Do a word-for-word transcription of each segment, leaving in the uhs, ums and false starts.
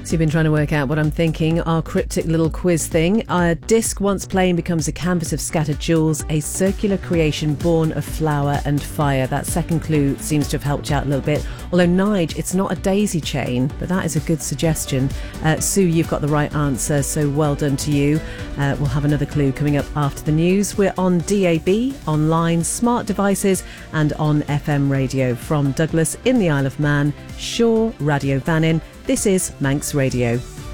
So you've been trying to work out what I'm thinking. Our cryptic little quiz thing. A disc once plain becomes a canvas of scattered jewels, a circular creation born of flour and fire. That second clue seems to have helped you out a little bit. Although, Nige, it's not a daisy chain, but that is a good suggestion. Uh, Sue, you've got the right answer, so well done to you. Uh, we'll have another clue coming up after the news. We're on D A B, online, smart devices and on F M radio. From Douglas in the Isle of Man, Shaw, Radio Vannin. This is Manx Radio.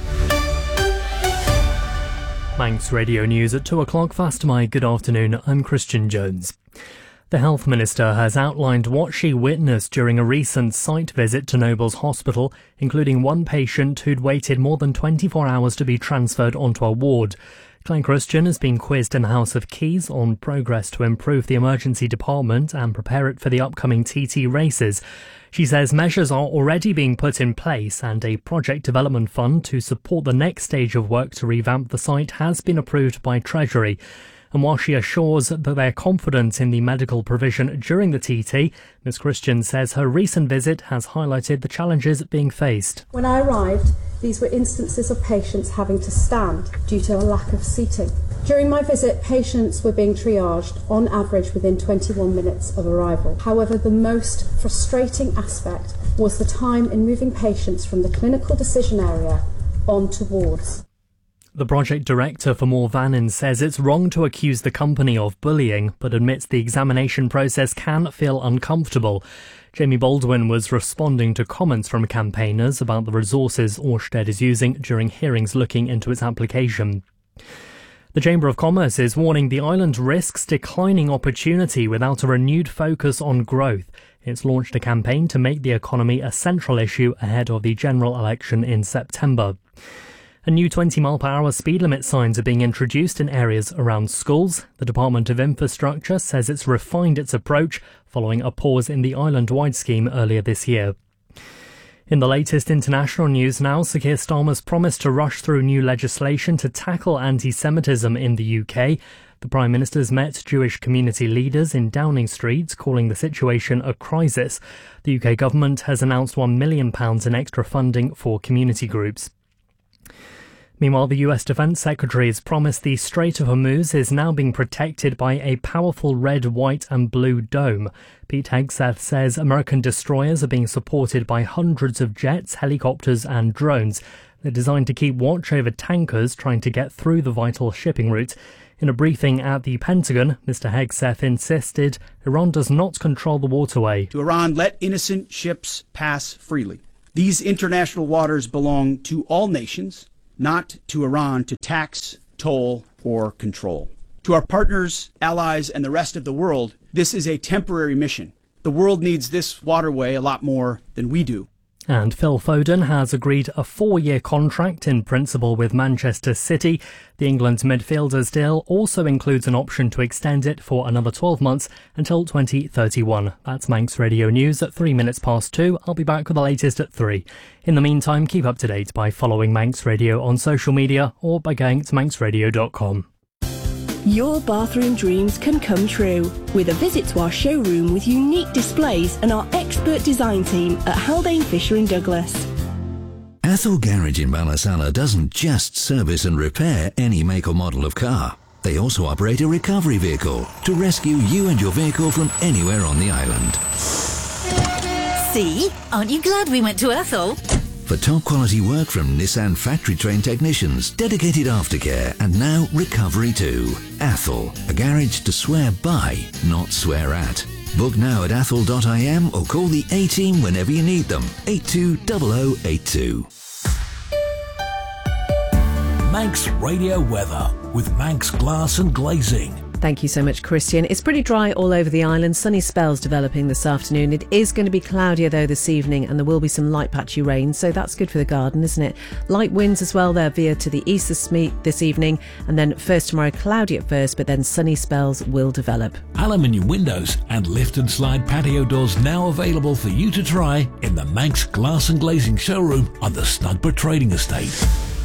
Manx Radio News at two o'clock. Fast my good afternoon. I'm Christian Jones. The Health Minister has outlined what she witnessed during a recent site visit to Nobles Hospital, including one patient who'd waited more than twenty-four hours to be transferred onto a ward. Claire Christian has been quizzed in the House of Keys on progress to improve the emergency department and prepare it for the upcoming T T races. She says measures are already being put in place and a project development fund to support the next stage of work to revamp the site has been approved by Treasury. And while she assures that they're confident in the medical provision during the T T, Miz Christian says her recent visit has highlighted the challenges being faced. When I arrived, these were instances of patients having to stand due to a lack of seating. During my visit, patients were being triaged on average within twenty-one minutes of arrival. However, the most frustrating aspect was the time in moving patients from the clinical decision area onto wards. The project director for More Vannin says it's wrong to accuse the company of bullying, but admits the examination process can feel uncomfortable. Jamie Baldwin was responding to comments from campaigners about the resources Orsted is using during hearings looking into its application. The Chamber of Commerce is warning the island risks declining opportunity without a renewed focus on growth. It's launched a campaign to make the economy a central issue ahead of the general election in September. A new twenty mile per hour speed limit signs are being introduced in areas around schools. The Department of Infrastructure says it's refined its approach following a pause in the island-wide scheme earlier this year. In the latest international news now, Sir Keir Starmer's promised to rush through new legislation to tackle anti-Semitism in the U K. The Prime Minister's met Jewish community leaders in Downing Street, calling the situation a crisis. The U K government has announced one million pounds in extra funding for community groups. Meanwhile, the U S Defense Secretary has promised the Strait of Hormuz is now being protected by a powerful red, white and blue dome. Pete Hegseth says American destroyers are being supported by hundreds of jets, helicopters and drones. They're designed to keep watch over tankers trying to get through the vital shipping route. In a briefing at the Pentagon, Mister Hegseth insisted Iran does not control the waterway. To Iran, let innocent ships pass freely. These international waters belong to all nations, not to Iran to tax, toll, or control. To our partners, allies, and the rest of the world, this is a temporary mission. The world needs this waterway a lot more than we do. And Phil Foden has agreed a four-year contract in principle with Manchester City. The England midfielder's deal also includes an option to extend it for another twelve months until twenty thirty-one. That's Manx Radio News at three minutes past two. I'll be back with the latest at three. In the meantime, keep up to date by following Manx Radio on social media or by going to manx radio dot com. Your bathroom dreams can come true with a visit to our showroom with unique displays and our expert design team at Haldane Fisher in Douglas. Athol Garage in Ballasalla doesn't just service and repair any make or model of car. They also operate a recovery vehicle to rescue you and your vehicle from anywhere on the island. See? Aren't you glad we went to Athol? For top quality work from Nissan factory trained technicians, dedicated aftercare and now recovery too. Athol, a garage to swear by, not swear at. Book now at athol dot I M or call the A-team whenever you need them. eight two zero zero eight two. Manx Radio Weather with Manx Glass and Glazing. Thank you so much, Christian. It's pretty dry all over the island. Sunny spells developing this afternoon. It is going to be cloudier, though, this evening, and there will be some light patchy rain, so that's good for the garden, isn't it? Light winds as well. They'll veer to the east this evening, and then first tomorrow, cloudy at first, but then sunny spells will develop. Aluminium windows and lift and slide patio doors now available for you to try in the Manx Glass and Glazing showroom on the Snugborough Trading Estate.